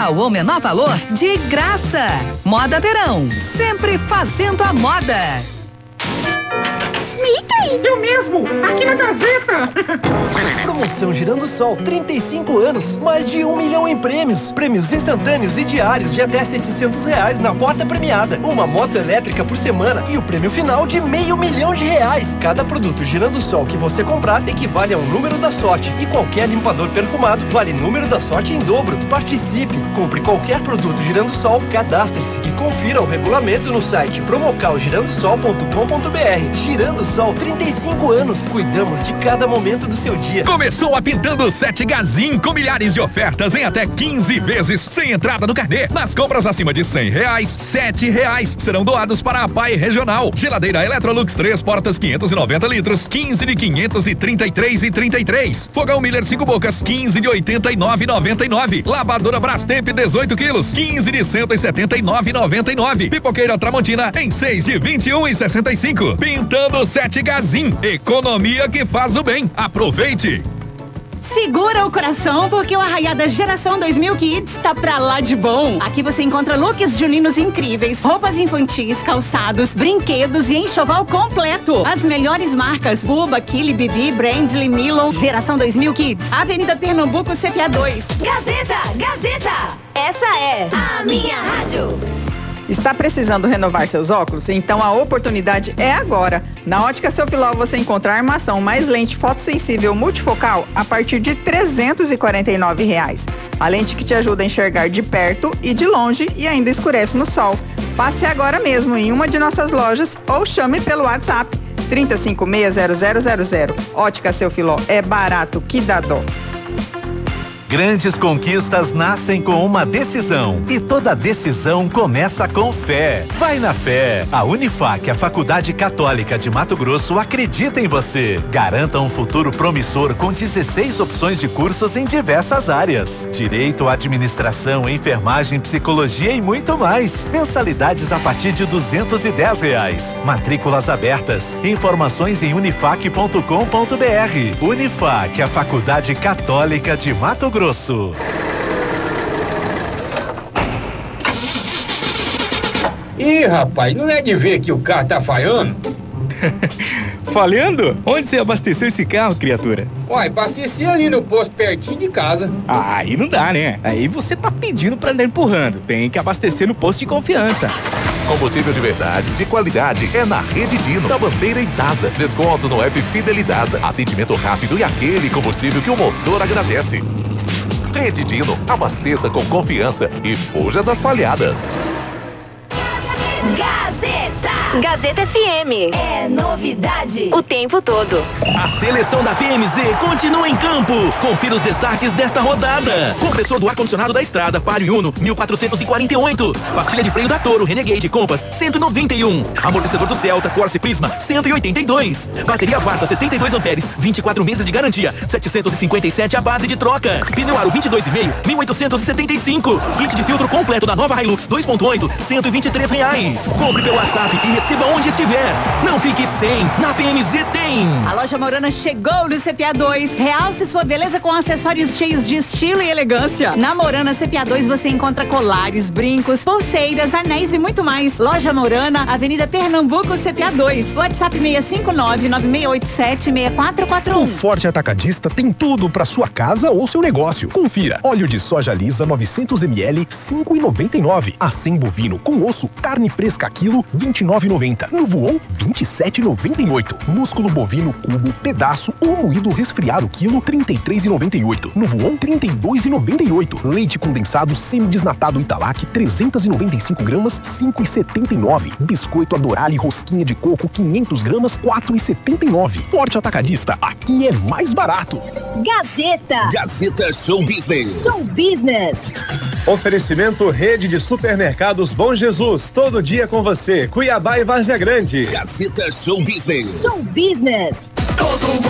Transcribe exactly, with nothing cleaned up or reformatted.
total ou menor valor de graça. Moda Verão, sempre fazendo a moda. Mickey! Eu mesmo, aqui na Gazeta. Promoção Girando Sol, trinta e cinco anos, mais de um milhão em prêmios. Prêmios instantâneos e diários de até setecentos reais na porta premiada. Uma moto elétrica por semana e o prêmio final de meio milhão de reais. Cada produto Girando Sol que você comprar equivale a um número da sorte. E qualquer limpador perfumado vale número da sorte em dobro. Participe, compre qualquer produto Girando Sol, cadastre-se e confira o regulamento no site promocal girando sol ponto com ponto br. Girando Sol, trinta e cinco anos. Cuidamos de cada momento do seu dia. Começou a Pintando Sete Gazin com milhares de ofertas em até quinze vezes sem entrada no carnê. Nas compras acima de cem reais, sete reais serão doados para a P A I Regional. Geladeira Electrolux três portas quinhentos e noventa litros, quinze de quinhentos e trinta e três e trinta e três. Fogão Miller cinco bocas, quinze de oitenta e nove e noventa e nove. Lavadora Brastemp dezoito quilos, quinze de cento e setenta e nove e noventa e nove. Pipoqueira Tramontina em seis de vinte e um e sessenta e cinco. Pintando Sete Gazin, economia que faz o bem. Aproveite! Segura o coração, porque o Arraiada Geração dois mil Kids tá pra lá de bom. Aqui você encontra looks juninos incríveis, roupas infantis, calçados, brinquedos e enxoval completo. As melhores marcas: Buba, Kili, Bibi, Brandly, Milon. Geração dois mil Kids, Avenida Pernambuco, C P A dois. Gazeta, Gazeta, essa é a minha rádio. Está precisando renovar seus óculos? Então a oportunidade é agora. Na Ótica Seu Filó você encontra a armação mais lente fotossensível multifocal a partir de trezentos e quarenta e nove reais. A lente que te ajuda a enxergar de perto e de longe e ainda escurece no sol. Passe agora mesmo em uma de nossas lojas ou chame pelo WhatsApp trinta e cinco seis zero zero zero zero. Ótica Seu Filó, é barato que dá dó. Grandes conquistas nascem com uma decisão e toda decisão começa com fé. Vai na fé. A Unifac, a Faculdade Católica de Mato Grosso, acredita em você. Garanta um futuro promissor com dezesseis opções de cursos em diversas áreas: direito, administração, enfermagem, psicologia e muito mais. Mensalidades a partir de duzentos e dez reais. Matrículas abertas. Informações em unifac ponto com ponto br. Unifac, a Faculdade Católica de Mato Grosso. Grosso. Ih, rapaz, não é de ver que o carro tá falhando? Falhando? Onde você abasteceu esse carro, criatura? Uai, abasteci ali no posto pertinho de casa. Ah, aí não dá, né? Aí você tá pedindo pra andar empurrando. Tem que abastecer no posto de confiança. Combustível de verdade, de qualidade, é na Rede Dino, da Bandeira e Dasa. Descontos no app Fidelidasa. Atendimento rápido e aquele combustível que o motor agradece. Rede Dino, abasteça com confiança e fuja das falhadas. Gazeta. Gazeta F M. É novidade o tempo todo. A seleção da P M Z continua em campo. Confira os destaques desta rodada. Compressor do ar-condicionado da Estrada, Palio Uno, mil quatrocentos e quarenta e oito. Pastilha de freio da Toro, Renegade Compass, cento e noventa e um. Amortecedor do Celta, Corsa Prisma, cento e oitenta e dois. Bateria Varta, setenta e dois amperes, vinte e quatro meses de garantia, setecentos e cinquenta e sete a base de troca. Pneu Aro vinte e dois e meio, mil oitocentos e setenta e cinco. Kit de filtro completo da nova Hilux dois ponto oito, cento e vinte e três reais. Compre pelo WhatsApp e receba onde estiver. Não fique sem. Na P M Z tem. A loja Morana chegou no C P A dois. Realce sua beleza com acessórios cheios de estilo e elegância. Na Morana C P A dois você encontra colares, brincos, pulseiras, anéis e muito mais. Loja Morana, Avenida Pernambuco, C P A dois. WhatsApp seis cinco nove, nove seis oito sete, seis quatro quatro um. O Forte Atacadista tem tudo para sua casa ou seu negócio. Confira. Óleo de soja lisa novecentos mililitros, cinco reais e noventa e nove centavos. Acém bovino com osso, carne fresca quilo, vinte e nove reais e noventa centavos. No Voon, vinte e sete reais e noventa e oito centavos. Músculo bovino cubo, pedaço ou moído resfriado quilo, trinta e três reais e noventa e oito centavos. No Voon, trinta e dois reais e noventa e oito centavos. Leite condensado semidesnatado Italac, trezentos e noventa e cinco gramas, cinco reais e setenta e nove centavos. Biscoito Adorale rosquinha de coco, quinhentas gramas, quatro reais e setenta e nove centavos. Forte Atacadista, aqui é mais barato. Gazeta. Gazeta Show Business. Show Business. Oferecimento Rede de Supermercados Bom Jesus, todo dia com você, Cuiabá e Várzea Grande. Gazeta Show Business. Show Business. Todo